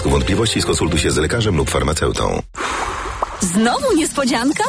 Wątpliwości skonsultuj się z lekarzem lub farmaceutą. Znowu niespodzianka?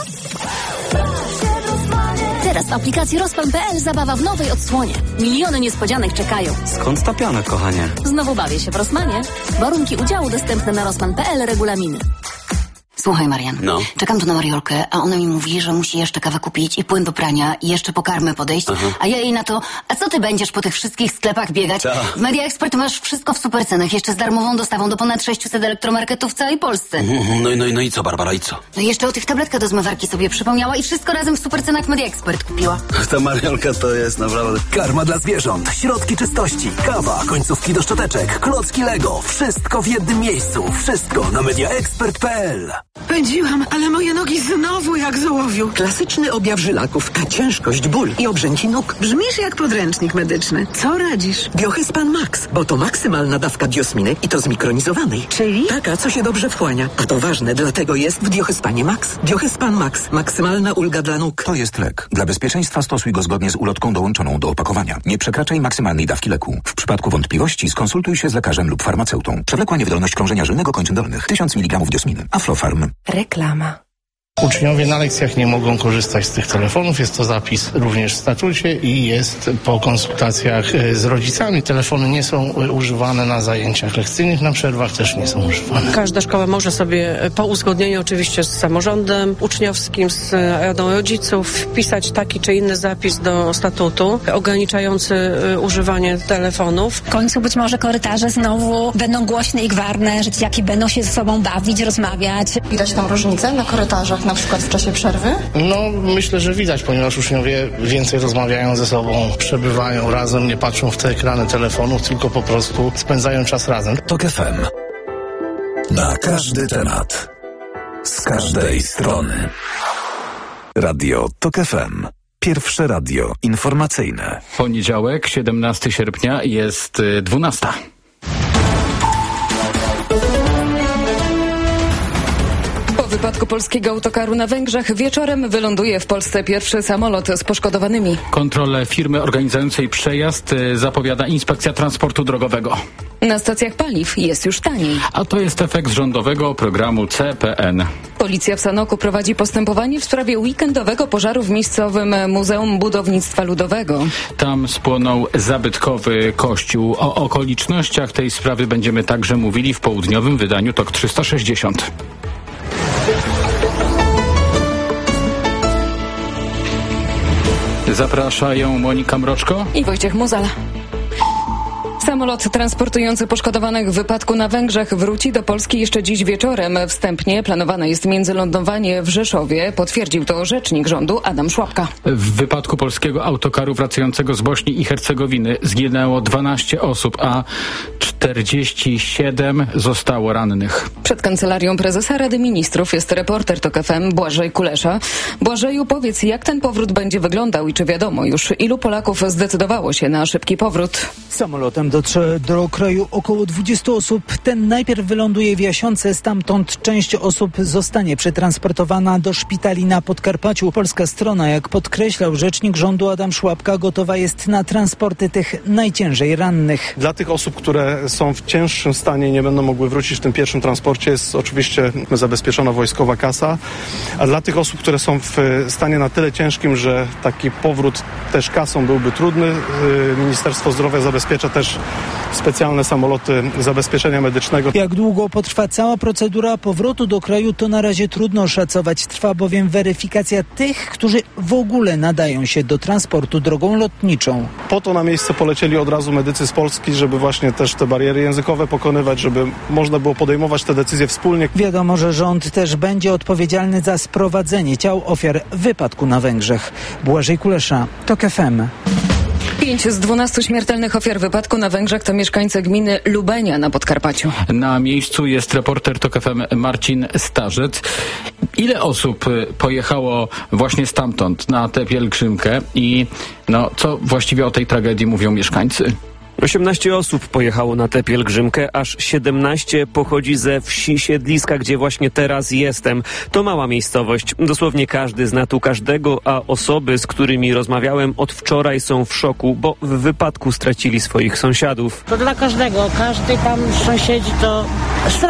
Teraz w aplikacji Rospan.pl zabawa w nowej odsłonie. Miliony niespodzianek czekają. Skąd ta piana, kochanie? Znowu bawię się w Rosmanie. Warunki udziału dostępne na Rospan.pl, regulaminy. Słuchaj, Marian, No. czekam tu na Mariolkę, a ona mi mówi, że musi jeszcze kawę kupić i płyn do prania i jeszcze po karmę podejść, a ja jej na to, a co ty będziesz po tych wszystkich sklepach biegać? W Media Expert masz wszystko w supercenach, jeszcze z darmową dostawą do ponad 600 elektromarketów w całej Polsce. No i co, Barbara, i co? No i jeszcze o tych tabletkach do zmywarki sobie przypomniała i wszystko razem w supercenach w Media Expert kupiła. Ta Mariolka to jest naprawdę... Karma dla zwierząt, środki czystości, kawa, końcówki do szczoteczek, klocki Lego. Wszystko w jednym miejscu. Wszystko na mediaexpert.pl. Pędziłam, ale moje nogi znowu jak z ołowiu. Klasyczny objaw żylaków, a ciężkość, ból i obrzęci nóg. Brzmisz jak podręcznik medyczny. Co radzisz? Diohespan Max, bo to maksymalna dawka diosminy i to zmikronizowanej. Czyli? Taka, co się dobrze wchłania. A to ważne, dlatego jest w Diohespanie Max. Diohespan Max. Maksymalna ulga dla nóg. To jest lek. Dla bezpieczeństwa stosuj go zgodnie z ulotką dołączoną do opakowania. Nie przekraczaj maksymalnej dawki leku. W przypadku wątpliwości skonsultuj się z lekarzem lub farmaceutą. Przewlekła niewydolność krążenia żylnego kończyn dolnych. 1000 mg diosminy. Aflofarm. Reklama. Uczniowie na lekcjach nie mogą korzystać z tych telefonów. Jest to zapis również w statucie i jest po konsultacjach z rodzicami. Telefony nie są używane na zajęciach lekcyjnych, na przerwach też nie są używane. Każda szkoła może sobie po uzgodnieniu oczywiście z samorządem uczniowskim, z radą rodziców wpisać taki czy inny zapis do statutu ograniczający używanie telefonów. W końcu być może korytarze znowu będą głośne i gwarne, że dzieciaki będą się ze sobą bawić, rozmawiać. Widać tam różnicę na korytarzach, na przykład w czasie przerwy? No, myślę, że widać, ponieważ uczniowie więcej rozmawiają ze sobą, przebywają razem, nie patrzą w te ekrany telefonów, tylko po prostu spędzają czas razem. TOK FM. Na każdy temat. Z każdej strony. Radio TOK FM. Pierwsze radio informacyjne. Poniedziałek, 17 sierpnia, jest 12. Po wypadku polskiego autokaru na Węgrzech wieczorem wyląduje w Polsce pierwszy samolot z poszkodowanymi. Kontrolę firmy organizującej przejazd zapowiada Inspekcja Transportu Drogowego. Na stacjach paliw jest już taniej. A to jest efekt rządowego programu CPN. Policja w Sanoku prowadzi postępowanie w sprawie weekendowego pożaru w miejscowym Muzeum Budownictwa Ludowego. Tam spłonął zabytkowy kościół. O okolicznościach tej sprawy będziemy także mówili w południowym wydaniu TOK 360. Zapraszają Monika Mroczko i Wojciech Muzala. Samolot transportujący poszkodowanych w wypadku na Węgrzech wróci do Polski jeszcze dziś wieczorem. Wstępnie planowane jest międzylądowanie w Rzeszowie. Potwierdził to rzecznik rządu Adam Szłapka. W wypadku polskiego autokaru wracającego z Bośni i Hercegowiny zginęło 12 osób, a 47 zostało rannych. Przed Kancelarią Prezesa Rady Ministrów jest reporter TOK FM Błażej Kulesza. Błażeju, powiedz, jak ten powrót będzie wyglądał i czy wiadomo już, ilu Polaków zdecydowało się na szybki powrót? Samolotem dotrze do kraju około 20 osób. Ten najpierw wyląduje w Jasionce, stamtąd część osób zostanie przetransportowana do szpitali na Podkarpaciu. Polska strona, jak podkreślał rzecznik rządu Adam Szłapka, gotowa jest na transporty tych najciężej rannych. Dla tych osób, które są w cięższym stanie i nie będą mogły wrócić w tym pierwszym transporcie, jest oczywiście zabezpieczona wojskowa kasa, a dla tych osób, które są w stanie na tyle ciężkim, że taki powrót też kasą byłby trudny, Ministerstwo Zdrowia zabezpiecza też specjalne samoloty zabezpieczenia medycznego. Jak długo potrwa cała procedura powrotu do kraju, to na razie trudno szacować. Trwa bowiem weryfikacja tych, którzy w ogóle nadają się do transportu drogą lotniczą. Po to na miejsce polecieli od razu medycy z Polski, żeby właśnie też te bariery językowe pokonywać, żeby można było podejmować te decyzje wspólnie. Wiadomo, że rząd też będzie odpowiedzialny za sprowadzenie ciał ofiar wypadku na Węgrzech. Błażej Kulesza, TOK FM. 5 z 12 śmiertelnych ofiar wypadku na Węgrzech to mieszkańcy gminy Lubenia na Podkarpaciu. Na miejscu jest reporter TOK FM Marcin Starzec. Ile osób pojechało właśnie stamtąd na tę pielgrzymkę i co właściwie o tej tragedii mówią mieszkańcy? 18 osób pojechało na tę pielgrzymkę, aż 17 pochodzi ze wsi Siedliska, gdzie właśnie teraz jestem. To mała miejscowość. Dosłownie każdy zna tu każdego, a osoby, z którymi rozmawiałem od wczoraj, są w szoku, bo w wypadku stracili swoich sąsiadów. To dla każdego. Każdy tam sąsiedzi to